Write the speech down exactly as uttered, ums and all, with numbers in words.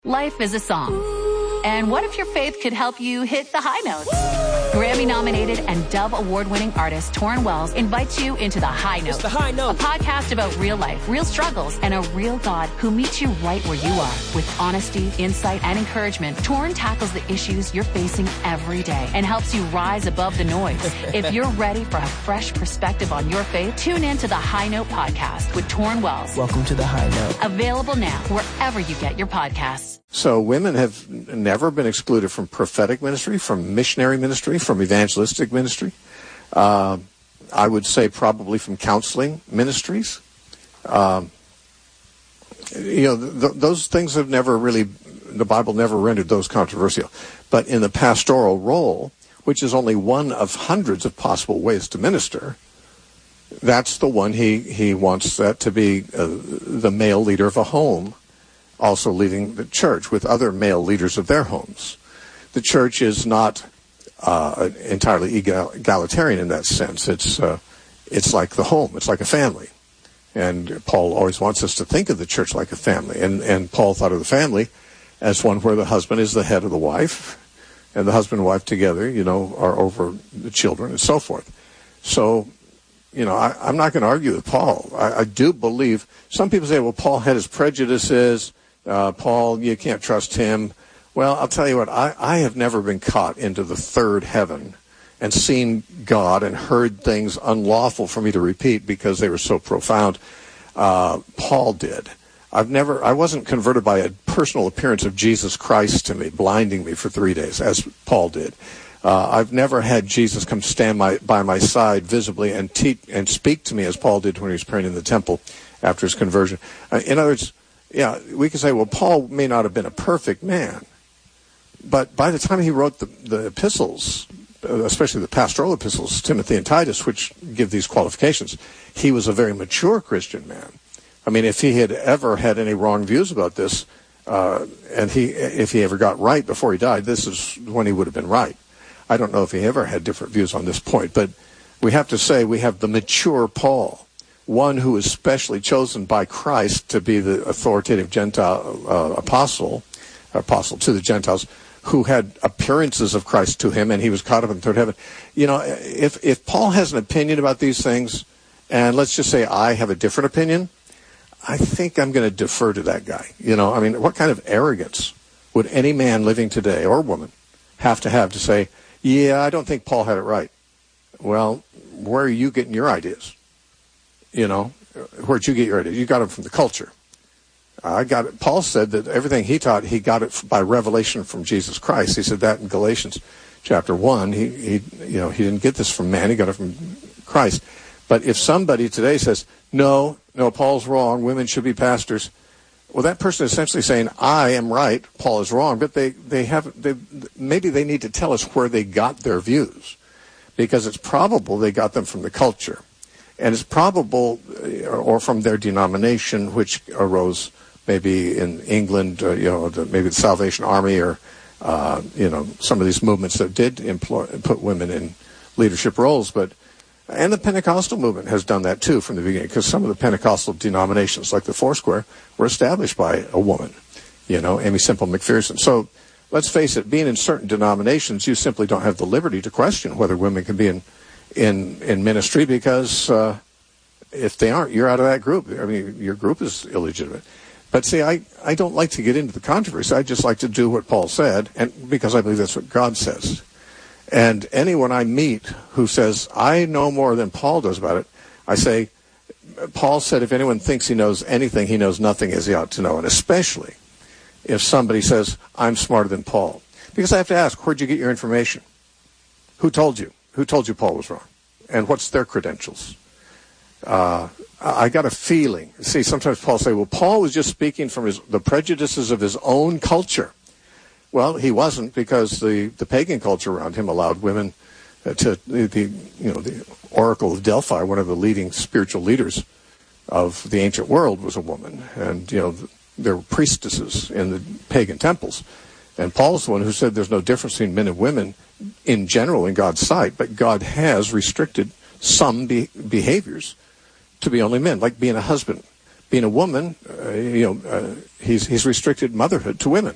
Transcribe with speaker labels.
Speaker 1: Life is a song. And what if your faith could help you hit the high notes? Grammy-nominated and Dove Award-winning artist Torrin Wells invites you into The High Note.
Speaker 2: It's The High Note.
Speaker 1: A podcast about real life, real struggles, and a real God who meets you right where you are. With honesty, insight, and encouragement, Torrin tackles the issues you're facing every day and helps you rise above the noise. If you're ready for a fresh perspective on your faith, tune in to The High Note podcast with Torrin Wells.
Speaker 2: Welcome to The High Note.
Speaker 1: Available now wherever you get your podcasts.
Speaker 3: So women have never been excluded from prophetic ministry, from missionary ministry, from evangelistic ministry. Uh, I would say probably from counseling ministries. Um, you know, th- those things have never really, the Bible never rendered those controversial. But in the pastoral role, which is only one of hundreds of possible ways to minister, that's the one he, he wants that to be uh, the male leader of a home, also leading the church with other male leaders of their homes. The church is not uh, entirely egal- egalitarian in that sense. It's uh, it's like the home. It's like a family. And Paul always wants us to think of the church like a family. And, and Paul thought of the family as one where the husband is the head of the wife, and the husband and wife together, you know, are over the children and so forth. So, you know, I, I'm not going to argue with Paul. I, I do believe, some people say, well, Paul had his prejudices. Uh, Paul, you can't trust him. Well, I'll tell you what, I, I have never been caught into the third heaven and seen God and heard things unlawful for me to repeat because they were so profound. Uh, Paul did. I've never, I wasn't converted by a personal appearance of Jesus Christ to me, blinding me for three days, as Paul did. Uh, I've never had Jesus come stand my, by my side visibly and teach and speak to me as Paul did when he was praying in the temple after his conversion. Uh, in other words, yeah, we can say, well, Paul may not have been a perfect man, but by the time he wrote the, the epistles, especially the pastoral epistles, Timothy and Titus, which give these qualifications, he was a very mature Christian man. I mean, if he had ever had any wrong views about this, uh, and he, if he ever got right before he died, this is when he would have been right. I don't know if he ever had different views on this point, but we have to say we have the mature Paul, one who is specially chosen by Christ to be the authoritative Gentile uh, apostle, apostle to the Gentiles, who had appearances of Christ to him, and he was caught up in third heaven. You know, if if Paul has an opinion about these things, and let's just say I have a different opinion, I think I'm going to defer to that guy. You know, I mean, what kind of arrogance would any man living today, or woman, have to have to say, yeah, I don't think Paul had it right? Well, where are you getting your ideas? You know, where'd you get your ideas? You got them from the culture. I got it. Paul said that everything he taught, he got it by revelation from Jesus Christ. He said that in Galatians chapter one. He, he, you know, he didn't get this from man. He got it from Christ. But if somebody today says, no, no, Paul's wrong, women should be pastors, well, that person is essentially saying, I am right, Paul is wrong, but they, they have, they, maybe they need to tell us where they got their views, because it's probable they got them from the culture. And it's probable, or from their denomination, which arose maybe in England, uh, you know, the, maybe the Salvation Army, or, uh, you know, some of these movements that did employ, put women in leadership roles. But, and the Pentecostal movement has done that too from the beginning, because some of the Pentecostal denominations, like the Foursquare, were established by a woman, you know, Amy Semple McPherson. So let's face it, being in certain denominations, you simply don't have the liberty to question whether women can be in in in ministry, because uh, if they aren't, you're out of that group. I mean, your group is illegitimate. But see, I, I don't like to get into the controversy. I just like to do what Paul said, and because I believe that's what God says. And anyone I meet who says, I know more than Paul does about it, I say, Paul said if anyone thinks he knows anything, he knows nothing as he ought to know. And especially if somebody says, I'm smarter than Paul. Because I have to ask, where'd you get your information? Who told you? Who told you Paul was wrong? And what's their credentials? Uh, I got a feeling. See, sometimes Paul say, well, Paul was just speaking from his, the prejudices of his own culture. Well, he wasn't, because the, the pagan culture around him allowed women uh, to, the, the, you know, the Oracle of Delphi, one of the leading spiritual leaders of the ancient world, was a woman. And, you know, there were priestesses in the pagan temples. And Paul's the one who said there's no difference between men and women in general in God's sight, but God has restricted some be- behaviors to be only men, like being a husband. Being a woman, uh, you know, uh, he's he's restricted motherhood to women.